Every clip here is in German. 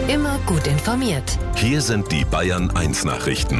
Immer gut informiert. Hier sind die Bayern 1 Nachrichten.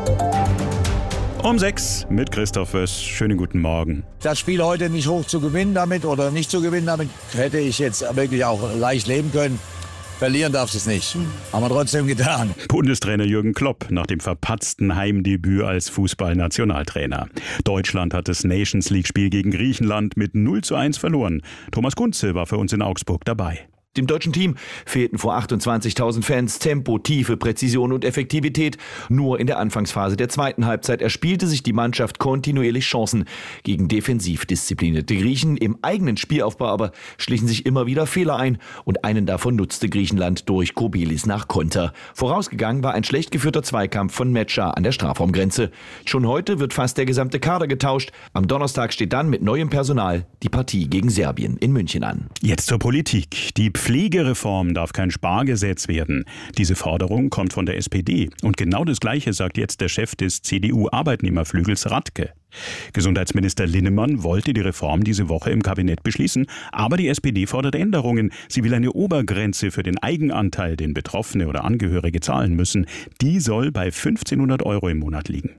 Um 6 mit Christoph Wöss. Schönen guten Morgen. Das Spiel heute nicht hoch zu gewinnen damit oder nicht zu gewinnen damit, hätte ich jetzt wirklich auch leicht leben können. Verlieren darfst du es nicht. Haben wir trotzdem getan. Bundestrainer Jürgen Klopp nach dem verpatzten Heimdebüt als Fußballnationaltrainer. Deutschland hat das Nations-League-Spiel gegen Griechenland mit 0:1 verloren. Thomas Kunze war für uns in Augsburg dabei. Dem deutschen Team fehlten vor 28.000 Fans Tempo, Tiefe, Präzision und Effektivität. Nur in der Anfangsphase der zweiten Halbzeit erspielte sich die Mannschaft kontinuierlich Chancen gegen defensiv disziplinierte Griechen. Im eigenen Spielaufbau aber schlichen sich immer wieder Fehler ein und einen davon nutzte Griechenland durch Kobelis nach Konter. Vorausgegangen war ein schlecht geführter Zweikampf von Metscher an der Strafraumgrenze. Schon heute wird fast der gesamte Kader getauscht. Am Donnerstag steht dann mit neuem Personal die Partie gegen Serbien in München an. Jetzt zur Politik. Die Pflegereform darf kein Spargesetz werden. Diese Forderung kommt von der SPD. Und genau das Gleiche sagt jetzt der Chef des CDU-Arbeitnehmerflügels Radke. Gesundheitsminister Linnemann wollte die Reform diese Woche im Kabinett beschließen, aber die SPD fordert Änderungen. Sie will eine Obergrenze für den Eigenanteil, den Betroffene oder Angehörige zahlen müssen. Die soll bei 1.500 € im Monat liegen.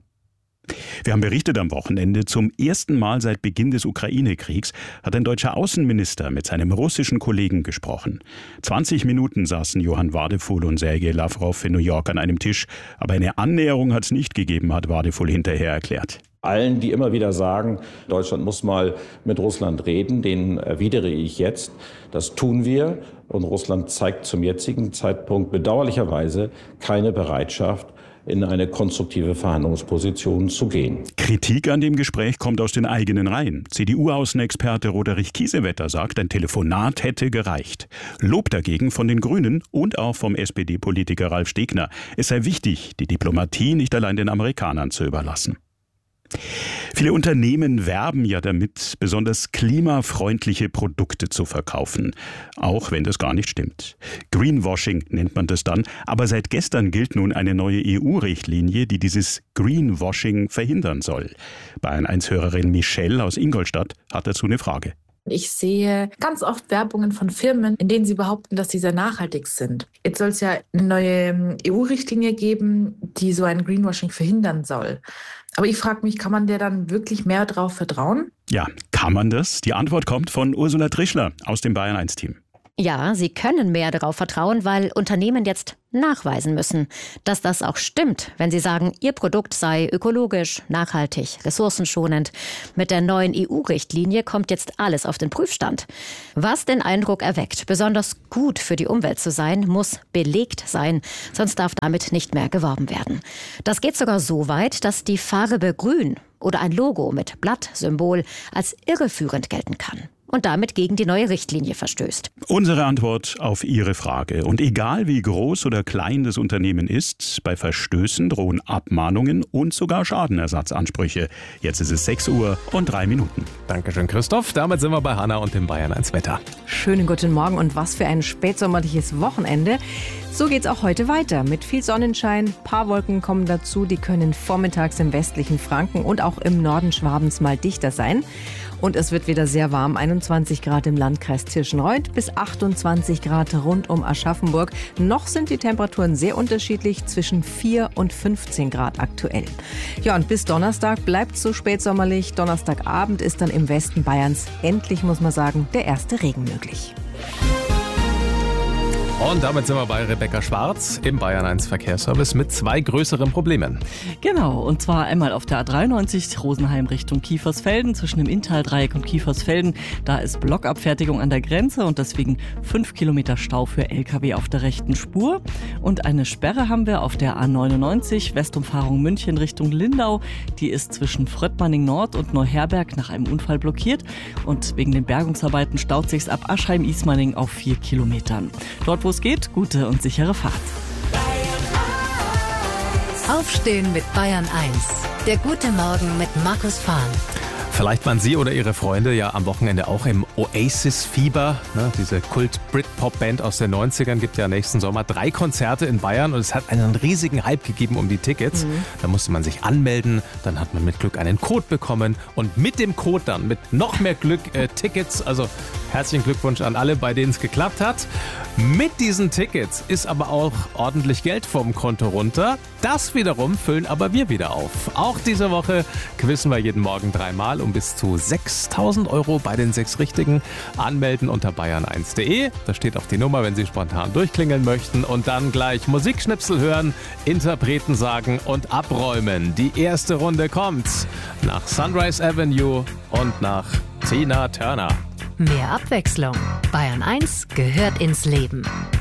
Wir haben berichtet am Wochenende, zum ersten Mal seit Beginn des Ukraine-Kriegs hat ein deutscher Außenminister mit seinem russischen Kollegen gesprochen. 20 Minuten saßen Johann Wadefuhl und Sergei Lavrov in New York an einem Tisch. Aber eine Annäherung hat es nicht gegeben, hat Wadefuhl hinterher erklärt. Allen, die immer wieder sagen, Deutschland muss mal mit Russland reden, denen erwidere ich jetzt, das tun wir. Und Russland zeigt zum jetzigen Zeitpunkt bedauerlicherweise keine Bereitschaft, in eine konstruktive Verhandlungsposition zu gehen. Kritik an dem Gespräch kommt aus den eigenen Reihen. CDU-Außenexperte Roderich Kiesewetter sagt, ein Telefonat hätte gereicht. Lob dagegen von den Grünen und auch vom SPD-Politiker Ralf Stegner. Es sei wichtig, die Diplomatie nicht allein den Amerikanern zu überlassen. Viele Unternehmen werben ja damit, besonders klimafreundliche Produkte zu verkaufen, auch wenn das gar nicht stimmt. Greenwashing nennt man das dann, aber seit gestern gilt nun eine neue EU-Richtlinie, die dieses Greenwashing verhindern soll. Bayern 1-Hörerin Michelle aus Ingolstadt hat dazu eine Frage. Ich sehe ganz oft Werbungen von Firmen, in denen sie behaupten, dass sie sehr nachhaltig sind. Jetzt soll es ja eine neue EU-Richtlinie geben, die so ein Greenwashing verhindern soll. Aber ich frage mich, kann man der dann wirklich mehr drauf vertrauen? Ja, kann man das? Die Antwort kommt von Ursula Trischler aus dem Bayern 1-Team. Ja, sie können mehr darauf vertrauen, weil Unternehmen jetzt nachweisen müssen, dass das auch stimmt, wenn sie sagen, ihr Produkt sei ökologisch, nachhaltig, ressourcenschonend. Mit der neuen EU-Richtlinie kommt jetzt alles auf den Prüfstand. Was den Eindruck erweckt, besonders gut für die Umwelt zu sein, muss belegt sein, sonst darf damit nicht mehr geworben werden. Das geht sogar so weit, dass die Farbe grün oder ein Logo mit Blattsymbol als irreführend gelten kann und damit gegen die neue Richtlinie verstößt. Unsere Antwort auf Ihre Frage. Und egal wie groß oder klein das Unternehmen ist, bei Verstößen drohen Abmahnungen und sogar Schadenersatzansprüche. Jetzt ist es 6:03. Dankeschön, Christoph. Damit sind wir bei Hanna und dem Bayern 1 Wetter. Schönen guten Morgen und was für ein spätsommerliches Wochenende. So geht's auch heute weiter. Mit viel Sonnenschein, paar Wolken kommen dazu. Die können vormittags im westlichen Franken und auch im Norden Schwabens mal dichter sein. Und es wird wieder sehr warm. 21 Grad im Landkreis Tirschenreuth bis 28 Grad rund um Aschaffenburg. Noch sind die Temperaturen sehr unterschiedlich, zwischen 4 und 15 Grad aktuell. Ja, und bis Donnerstag bleibt es so spätsommerlich. Donnerstagabend ist dann im Westen Bayerns endlich, muss man sagen, der erste Regen möglich. Und damit sind wir bei Rebecca Schwarz im Bayern 1 Verkehrsservice mit 2 größeren Problemen. Genau, und zwar einmal auf der A93 Rosenheim Richtung Kiefersfelden zwischen dem Inntal-Dreieck und Kiefersfelden. Da ist Blockabfertigung an der Grenze und deswegen 5 Kilometer Stau für LKW auf der rechten Spur. Und eine Sperre haben wir auf der A99 Westumfahrung München Richtung Lindau. Die ist zwischen Fröttmanning Nord und Neuherberg nach einem Unfall blockiert. Und wegen den Bergungsarbeiten staut sich's ab Aschheim-Ismaning auf 4 Kilometern. Dort, wo es geht, gute und sichere Fahrt. Aufstehen mit Bayern 1. Der gute Morgen mit Markus Fahn. Vielleicht waren Sie oder Ihre Freunde ja am Wochenende auch im Oasis-Fieber, ne, diese Kult-Brit-Pop-Band aus den 90ern, gibt ja nächsten Sommer 3 Konzerte in Bayern und es hat einen riesigen Hype gegeben um die Tickets. Da musste man sich anmelden, dann hat man mit Glück einen Code bekommen und mit dem Code dann, mit noch mehr Glück, Tickets. Also herzlichen Glückwunsch an alle, bei denen es geklappt hat. Mit diesen Tickets ist aber auch ordentlich Geld vom Konto runter. Das wiederum füllen aber wir wieder auf. Auch diese Woche quizzen wir jeden Morgen 3-mal um bis zu 6.000 € bei den 6 Richtigen. Anmelden unter bayern1.de. Da steht auch die Nummer, wenn Sie spontan durchklingeln möchten. Und dann gleich Musikschnipsel hören, Interpreten sagen und abräumen. Die erste Runde kommt nach Sunrise Avenue und nach Tina Turner. Mehr Abwechslung. Bayern 1 gehört ins Leben.